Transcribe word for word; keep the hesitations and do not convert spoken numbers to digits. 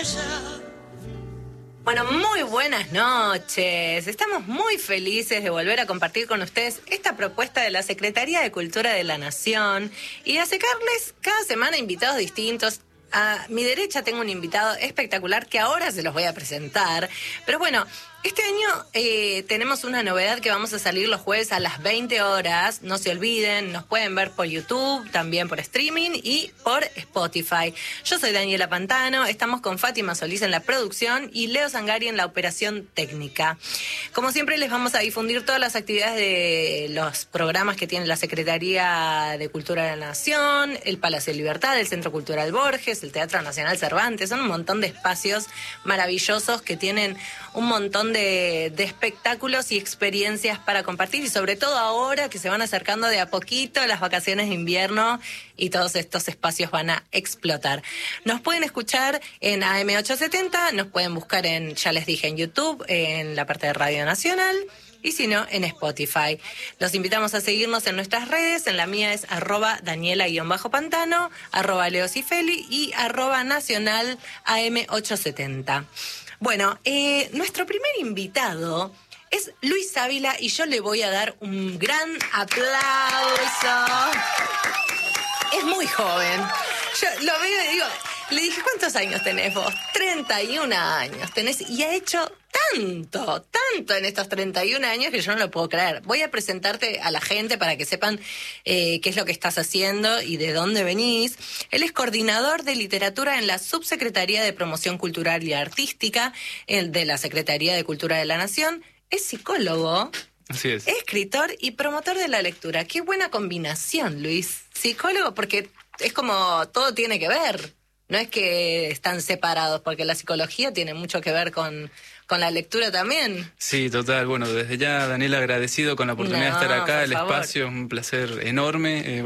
Bueno, muy buenas noches. Estamos muy felices de volver a compartir con ustedes esta propuesta de la Secretaría de Cultura de la Nación y de acercarles cada semana invitados distintos. A mi derecha tengo un invitado espectacular que ahora se los voy a presentar. Pero bueno, este año eh, tenemos una novedad que vamos a salir los jueves a las veinte horas. No se olviden, nos pueden ver por YouTube, también por streaming y por Spotify. Yo soy Daniela Pantano, estamos con Fátima Solís en la producción y Leo Zangari en la operación técnica. Como siempre les vamos a difundir todas las actividades de los programas que tiene la Secretaría de Cultura de la Nación, el Palacio de Libertad, el Centro Cultural Borges, el Teatro Nacional Cervantes. Son un montón de espacios maravillosos que tienen un montón de, de espectáculos y experiencias para compartir, y sobre todo ahora que se van acercando de a poquito las vacaciones de invierno y todos estos espacios van a explotar. Nos pueden escuchar en A M ochocientos setenta, nos pueden buscar en, ya les dije, en YouTube, en la parte de Radio Nacional, y si no, en Spotify. Los invitamos a seguirnos en nuestras redes. En la mía es arroba Daniela-Pantano, arroba Leocifeli y arroba Nacional A M ochocientos setenta. Bueno, eh, nuestro primer invitado es Luis Ávila y yo le voy a dar un gran aplauso. Es muy joven. Yo lo veo y digo, le dije, ¿cuántos años tenés vos? treinta y un años tenés y ha hecho tanto, tanto en estos treinta y un años que yo no lo puedo creer. Voy a presentarte a la gente para que sepan eh, qué es lo que estás haciendo y de dónde venís. Él es coordinador de literatura en la Subsecretaría de Promoción Cultural y Artística el de la Secretaría de Cultura de la Nación. Es psicólogo. Así es. Escritor y promotor de la lectura. Qué buena combinación, Luis. Psicólogo, porque es como todo tiene que ver. No es que están separados, porque la psicología tiene mucho que ver con, con la lectura también. Sí, total. Bueno, desde ya, Daniela, agradecido con la oportunidad No, de estar acá. por El favor. espacio es un placer enorme. Eh,